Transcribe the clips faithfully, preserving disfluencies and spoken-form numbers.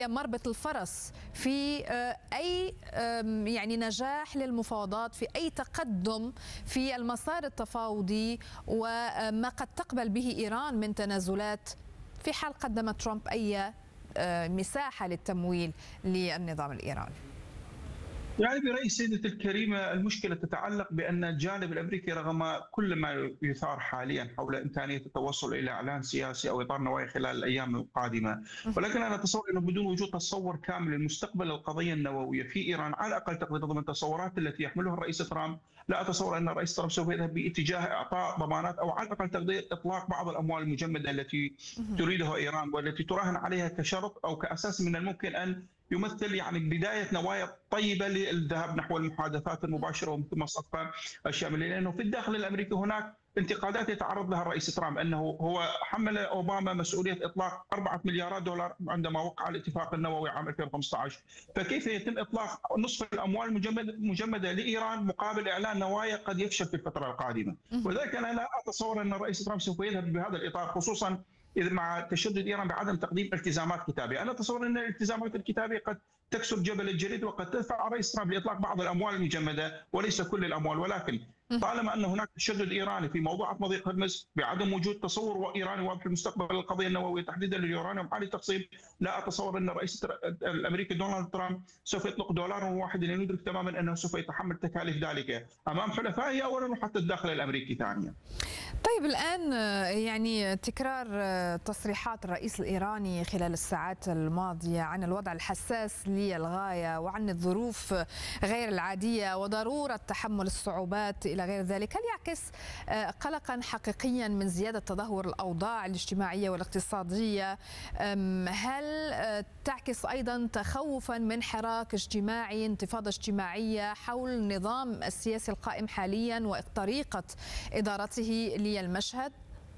مربط الفرس في أي يعني نجاح للمفاوضات، في أي تقدم في المسار التفاوضي وما قد تقبل به إيران من تنازلات في حال قدم ترامب أي مساحة للتمويل للنظام الإيراني. يعني برأي سيدتي الكريمة المشكلة تتعلق بأن الجانب الأمريكي رغم كل ما يثار حاليا حول إمكانية التوصل إلى إعلان سياسي أو إطار نوايا خلال الأيام القادمة، ولكن أنا أتصور أنه بدون وجود تصور كامل لمستقبل القضية النووية في إيران على الأقل تقدير ضمن التصورات التي يحملها الرئيس ترامب، لا أتصور أن الرئيس ترامب سوف يذهب باتجاه إعطاء ضمانات أو على الأقل تقدير إطلاق بعض الأموال المجمدة التي تريدها إيران والتي تراهن عليها كشرط أو كأساس من الممكن أن يمثل يعني بداية نوايا طيبة للذهاب نحو المحادثات المباشرة وثم الصفقة الشاملة، لأنه في الداخل الأمريكي هناك انتقادات يتعرض لها الرئيس ترامب أنه هو حمل أوباما مسؤولية إطلاق أربعة مليارات دولار عندما وقع الاتفاق النووي عام ألفين وخمسة عشر، فكيف يتم إطلاق نصف الأموال المجمدة لإيران مقابل إعلان نوايا قد يفشل في الفترة القادمة؟ ولذلك أنا لا أتصور أن الرئيس ترامب سوف يذهب بهذا الإطار، خصوصا إذا مع تشدد إيران بعدم تقديم التزامات كتابية. أنا أتصور أن الالتزامات الكتابية قد تكسر جبل الجليد وقد تدفع الرئيس ترامب لإطلاق بعض الأموال المجمدة وليس كل الأموال، ولكن طالما أن هناك تشدد إيراني في موضوع مضيق هرمز بعدم وجود تصور إيراني واضح لمستقبل القضية النووية تحديدا لليورانيوم حال التقسيم، لا أتصور أن الرئيس الأمريكي دونالد ترامب سوف يطلق دولار واحد لأن يدرك تماما أنه سوف يتحمل تكاليف ذلك أمام حلفائه أولا وحتى الداخل الأمريكي ثانيا. طيب الآن يعني تكرار تصريحات الرئيس الإيراني خلال الساعات الماضية عن الوضع الحساس للغاية وعن الظروف غير العادية وضرورة تحمل الصعوبات إلى غير ذلك، هل يعكس قلقا حقيقيا من زيادة تدهور الأوضاع الاجتماعية والاقتصادية؟ هل تعكس أيضا تخوفا من حراك اجتماعي، انتفاضة اجتماعية حول النظام السياسي القائم حاليا وطريقة إدارته للمشهد؟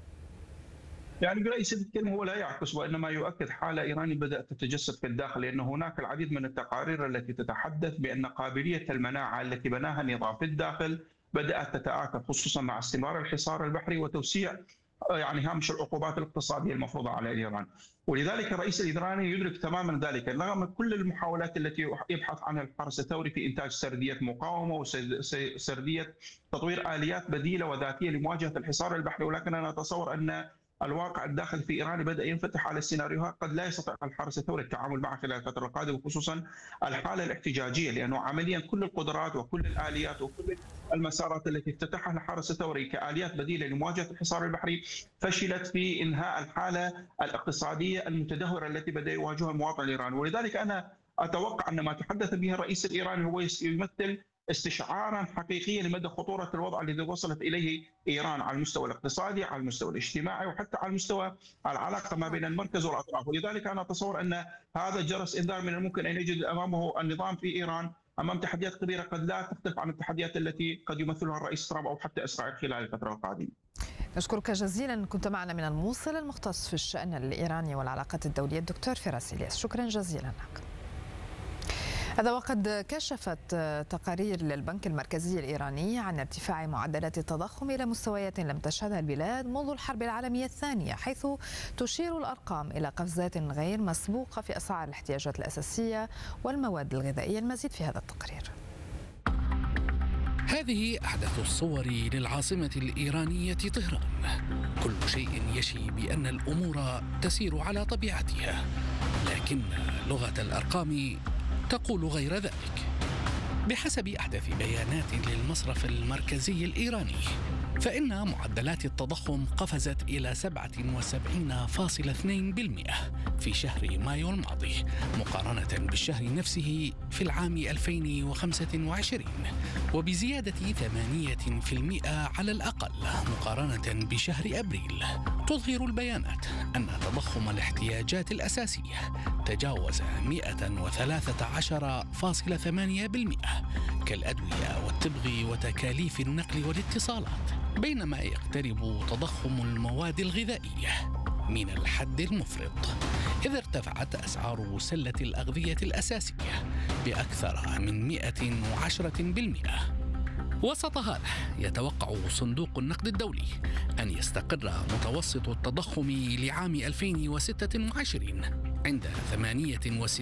يعني برأيي سيدة الكريم هو لا يعكس وإنما يؤكد حالة إيرانية بدأت تتجسد في الداخل، لأن هناك العديد من التقارير التي تتحدث بأن قابلية المناعة التي بناها النظام في الداخل بدأت تتآكل، خصوصا مع استمرار الحصار البحري وتوسيع يعني هامش العقوبات الاقتصادية المفروضة على إيران. ولذلك الرئيس الإيراني يدرك تماما ذلك رغم كل المحاولات التي يبحث عنها الحرس الثوري في إنتاج سردية مقاومة وسردية تطوير آليات بديلة وذاتية لمواجهة الحصار البحري، ولكن أنا أتصور أن الواقع الداخلي في إيران بدأ ينفتح على السيناريوهات قد لا يستطيع الحرس الثوري التعامل معها خلال الفترة القادمة، خصوصا الحالة الاحتجاجية، لأنه عمليا كل القدرات وكل الآليات وكل المسارات التي افتتحها الحرس الثوري كآليات بديلة لمواجهة الحصار البحري فشلت في إنهاء الحالة الاقتصادية المتدهورة التي بدأ يواجهها المواطن الإيراني. ولذلك أنا أتوقع أن ما تحدث به الرئيس الإيراني هو يمثل استشعارا حقيقيا لمدى خطورة الوضع الذي وصلت إليه إيران على المستوى الاقتصادي، على المستوى الاجتماعي، وحتى على المستوى العلاقة ما بين المركز والأطراف. ولذلك أنا أتصور أن هذا جرس إنذار من الممكن أن يجد أمامه النظام في إيران أمام تحديات كبيرة قد لا تختلف عن التحديات التي قد يمثلها الرئيس ترامب أو حتى إسرائيل خلال الفترة القادمة. نشكرك جزيلا، كنت معنا من الموصل المختص في الشأن الإيراني والعلاقات الدولية الدكتور فراس إلياس، شكرا جزيلا لك. هذا وقد كشفت تقارير للبنك المركزي الإيراني عن ارتفاع معدلات التضخم إلى مستويات لم تشهدها البلاد منذ الحرب العالمية الثانية، حيث تشير الأرقام إلى قفزات غير مسبوقة في أسعار الاحتياجات الأساسية والمواد الغذائية. المزيد في هذا التقرير. هذه أحدث الصور للعاصمة الإيرانية طهران، كل شيء يشي بأن الأمور تسير على طبيعتها، لكن لغة الأرقام تقول غير ذلك. بحسب أحدث بيانات للمصرف المركزي الإيراني فإن معدلات التضخم قفزت إلى سبعة وسبعين فاصلة اثنين بالمئة في شهر مايو الماضي مقارنة بالشهر نفسه في العام ألفين وخمسة وعشرين، وبزيادة ثمانية بالمئة على الأقل مقارنة بشهر أبريل. تظهر البيانات أن تضخم الاحتياجات الأساسية تجاوز مئة وثلاثة عشر فاصلة ثمانية بالمئة كالأدوية والتبغ وتكاليف النقل والاتصالات، بينما يقترب تضخم المواد الغذائية من الحد المفرط، إذ ارتفعت أسعار سلة الأغذية الأساسية بأكثر من مئة وعشرة بالمئة. وسط هذا يتوقع صندوق النقد الدولي أن يستقر متوسط التضخم لعام ألفين وستة وعشرين عند ثمانية وستين